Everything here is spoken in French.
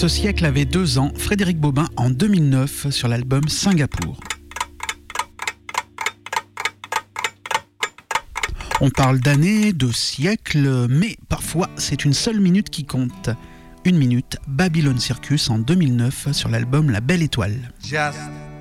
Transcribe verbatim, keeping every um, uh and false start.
Ce siècle avait deux ans, Frédéric Bobin en deux mille neuf sur l'album Singapour. On parle d'années, de siècles, mais parfois c'est une seule minute qui compte. Une minute, Babylon Circus en deux mille neuf sur l'album La Belle Étoile. Just